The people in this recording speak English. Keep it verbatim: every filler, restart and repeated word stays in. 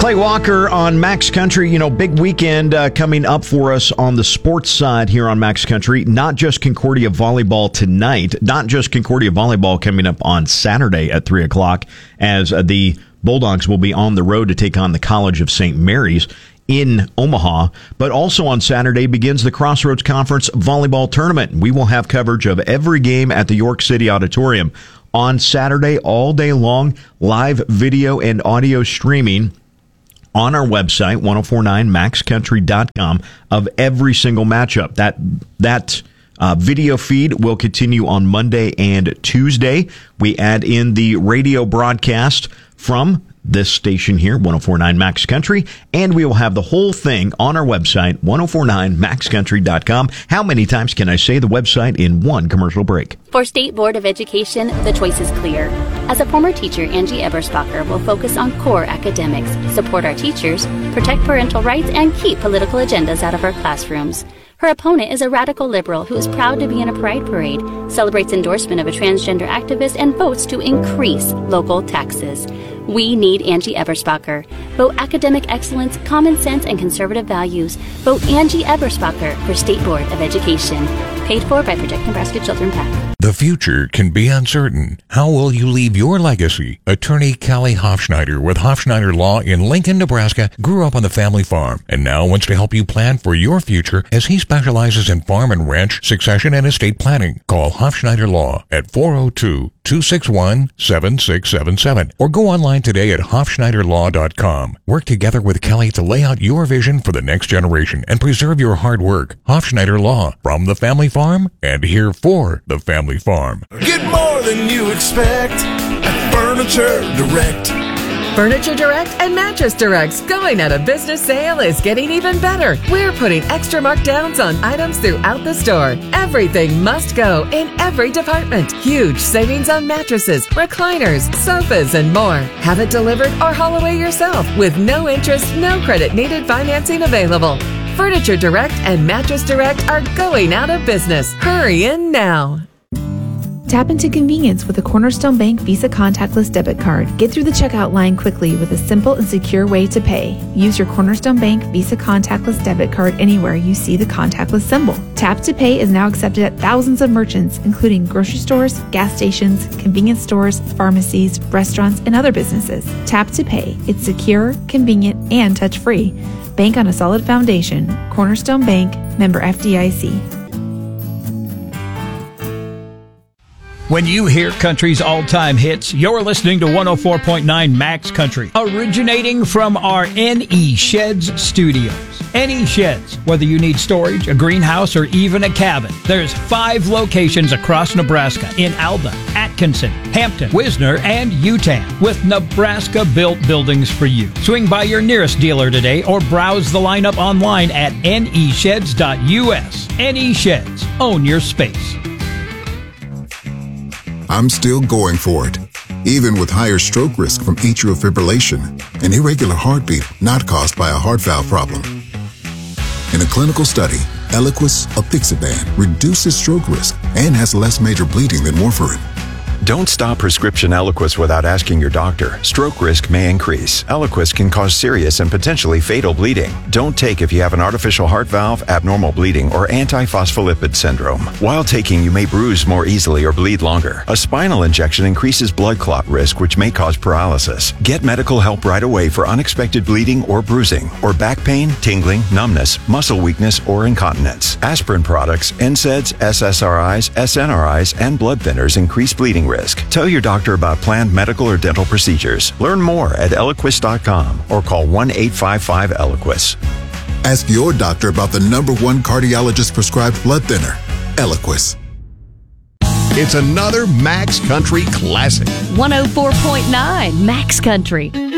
Clay Walker on Max Country. You know, big weekend uh, coming up for us on the sports side here on Max Country. Not just Concordia Volleyball tonight, not just Concordia Volleyball coming up on Saturday at three o'clock as uh, the Bulldogs will be on the road to take on the College of Saint Mary's in Omaha, but also on Saturday begins the Crossroads Conference Volleyball Tournament. We will have coverage of every game at the York City Auditorium on Saturday all day long, live video and audio streaming on our website, ten forty-nine max country dot com, of every single matchup. That that uh, video feed will continue on Monday and Tuesday. We add in the radio broadcast from this station here, ten forty-nine Max Country, and we will have the whole thing on our website, ten forty-nine max country dot com. How many times can I say the website in one commercial break? For State Board of Education, the choice is clear. As a former teacher, Angie Eberspacher will focus on core academics, support our teachers, protect parental rights, and keep political agendas out of our classrooms. Her opponent is a radical liberal who is proud to be in a pride parade, celebrates endorsement of a transgender activist, and votes to increase local taxes. We need Angie Eberspacher. Vote academic excellence, common sense, and conservative values. Vote Angie Eberspacher for State Board of Education. Paid for by Protect Nebraska Children PAC. The future can be uncertain. How will you leave your legacy? Attorney Callie Hofschneider with Hofschneider Law in Lincoln, Nebraska, grew up on the family farm and now wants to help you plan for your future as he specializes in farm and ranch succession and estate planning. Call Hofschneider Law at four oh two, two six one, seven six seven seven or go online today at hofschneider law dot com. Work together with Kelly to lay out your vision for the next generation and preserve your hard work. Hofschneider Law, from the family farm and here for the family farm. Get more than you expect at Furniture Direct. Furniture Direct and Mattress Direct's going out of business sale is getting even better. We're putting extra markdowns on items throughout the store. Everything must go in every department. Huge savings on mattresses, recliners, sofas, and more. Have it delivered or haul away yourself with no interest, no credit needed financing available. Furniture Direct and Mattress Direct are going out of business. Hurry in now. Tap into convenience with a Cornerstone Bank Visa contactless debit card. Get through the checkout line quickly with a simple and secure way to pay. Use your Cornerstone Bank Visa contactless debit card anywhere you see the contactless symbol. Tap to Pay is now accepted at thousands of merchants, including grocery stores, gas stations, convenience stores, pharmacies, restaurants, and other businesses. Tap to Pay. It's secure, convenient, and touch-free. Bank on a solid foundation. Cornerstone Bank, member F D I C. When you hear country's all-time hits, you're listening to one oh four point nine Max Country, originating from our N E Sheds studios. N E Sheds, whether you need storage, a greenhouse, or even a cabin. There's five locations across Nebraska in Alba, Atkinson, Hampton, Wisner, and Utan, with Nebraska-built buildings for you. Swing by your nearest dealer today or browse the lineup online at N E sheds dot U S. N E Sheds. Own your space. I'm still going for it, even with higher stroke risk from atrial fibrillation, an irregular heartbeat not caused by a heart valve problem. In a clinical study, Eliquis apixaban reduces stroke risk and has less major bleeding than warfarin. Don't stop prescription Eliquis without asking your doctor. Stroke risk may increase. Eliquis can cause serious and potentially fatal bleeding. Don't take if you have an artificial heart valve, abnormal bleeding, or antiphospholipid syndrome. While taking, you may bruise more easily or bleed longer. A spinal injection increases blood clot risk, which may cause paralysis. Get medical help right away for unexpected bleeding or bruising, or back pain, tingling, numbness, muscle weakness, or incontinence. Aspirin products, N SAIDs, S S R Is, S N R Is, and blood thinners increase bleeding risk. Tell your doctor about planned medical or dental procedures. Learn more at eliquis dot com or call one eight five five Eliquis. Ask your doctor about the number one cardiologist prescribed blood thinner, Eliquis. It's another Max Country classic. one oh four point nine Max Country.